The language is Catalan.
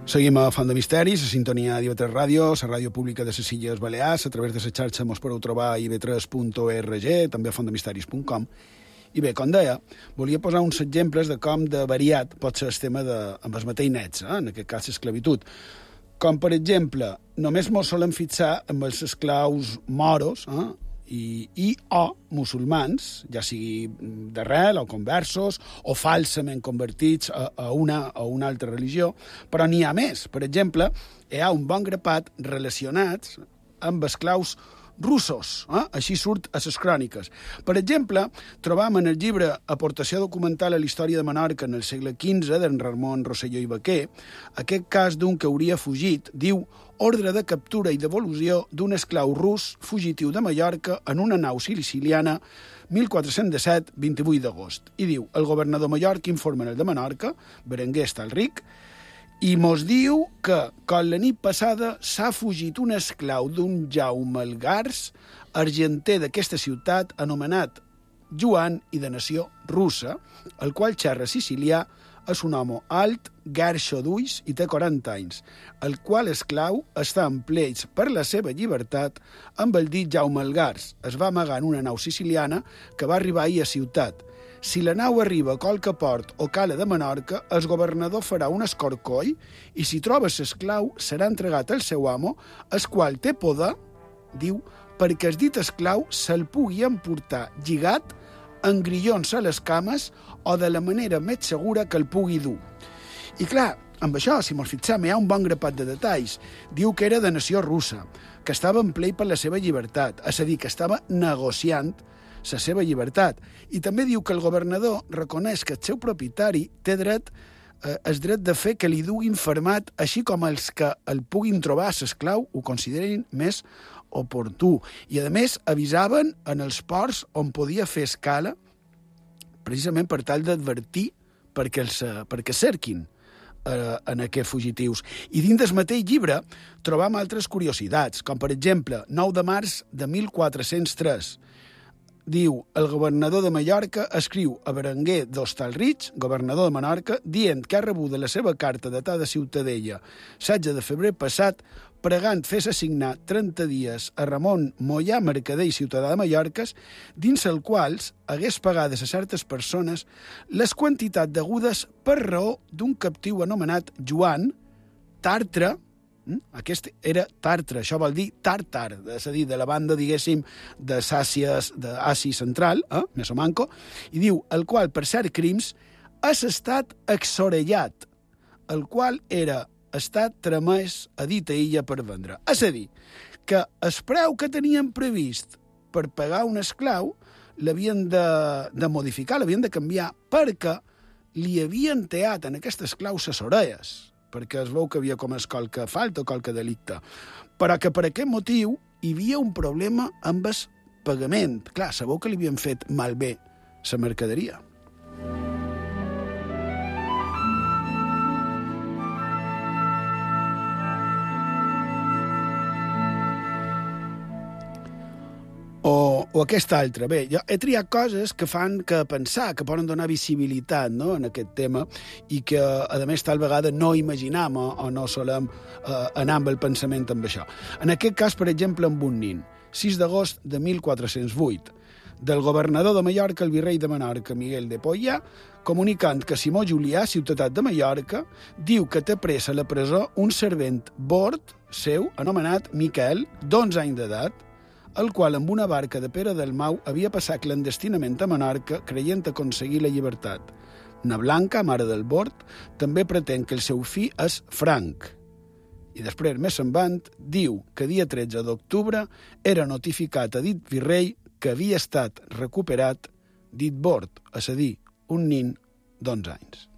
Seguim a Font de Misteris, a sintonia d'IV3 Ràdio, la ràdio pública de les Illes Balears. A través de la xarxa mos podeu trobar a iv3.org, també a fontdemisteris.com. I bé, com deia, volia posar uns exemples de com de variat pot ser el tema amb els mateixos nets, en aquest cas l'esclavitud. Com, per exemple, només mos solem fixar amb els esclaus moros o musulmans, ja sigui d'arrel o conversos o falsament convertits a una altra religió, però n'hi ha més. Per exemple, hi ha un bon grapat relacionats amb esclaus russos, així surt a les cròniques. Per exemple, trobam en el llibre Aportació documental a la història de Menorca en el segle XV, d'en Ramon Rosselló i Baquer, aquest cas d'un que hauria fugit, diu, ordre de captura i devolució d'un esclau rus fugitiu de Mallorca en una nau siciliana 1417, 28 d'agost. I diu, el governador mallorquí informa en el de Menorca, Berenguer Estalric, i mos diu que, com la nit passada, s'ha fugit un esclau d'un Jaume el Gars, argenter d'aquesta ciutat, anomenat Joan i de nació russa, el qual xerra sicilià, és un home alt, garxo d'ulls i té 40 anys, el qual esclau està en pleig per la seva llibertat amb el dit Jaume el Gars. Es va amagar en una nau siciliana que va arribar ahir a ciutat. Si la nau arriba a qualque port o cala de Menorca, el governador farà un escorcoll i si troba l'esclau serà entregat al seu amo, el qual té poder, diu, perquè el dit esclau se'l pugui emportar lligat, en grillons a les cames o de la manera més segura que el pugui dur. I clar, amb això, si mos fixem, hi ha un bon grapat de detalls. Diu que era de nació russa, que estava en plei per la seva llibertat, és a dir, que estava negociant la seva llibertat. I també diu que el governador reconeix que el seu propietari té dret el dret de fer que li duguin fermat, així com els que el puguin trobar a l'esclau ho considerin més oportú. I, a més, avisaven en els ports on podia fer escala, precisament per tal d'advertir perquè cerquin en aquests fugitius. I dins del mateix llibre trobam altres curiositats, com per exemple, 9 de març de 1403, diu, el governador de Mallorca escriu a Berenguer d'Hostalric, governador de Menorca, dient que ha rebut la seva carta datada Ciutadella 16 de febrer passat, pregant fes assignar 30 dies a Ramon Mollà, mercader i ciutadà de Mallorca, dins el quals hagués pagades a certes persones les quantitats degudes per raó d'un captiu anomenat Joan, Tartre. Aquest era Tartre, això vol dir tàrtar, és a dir, de la banda, diguéssim, d'Àsia Central, Mesomanco, i diu, el qual, per cert crims, has estat exorellat, el qual era estat tramès a dita illa per vendre. És a dir, que el preu que tenien previst per pagar un esclau l'havien de modificar, l'havien de canviar, perquè li havien teat en aquest esclau ses orelles, perquè es veu que havia comès qualque falta o qualque delicte. Però que per aquest motiu hi havia un problema amb el pagament. Clar, sabeu que li havien fet malbé la mercaderia. O aquesta altra. Bé, jo he triat coses que fan que pensar, que poden donar visibilitat, no?, en aquest tema i que, a més, tal vegada no imaginam o no solem anar amb el pensament amb això. En aquest cas, per exemple, amb un nin, 6 d'agost de 1408, del governador de Mallorca, el virrei de Menorca, Miguel de Pollà, comunicant que Simó Julià, ciutat de Mallorca, diu que té pres a la presó un servent bord seu, anomenat Miquel, d'11 anys d'edat, el qual amb una barca de Pere del Mau havia passat clandestinament a Menorca creient aconseguir la llibertat. Na Blanca, mare del bord, també pretén que el seu fill és Franc. I després, més endavant, diu que dia 13 d'octubre era notificat a dit virrei que havia estat recuperat dit bord, és a dir, un nin d'11 anys.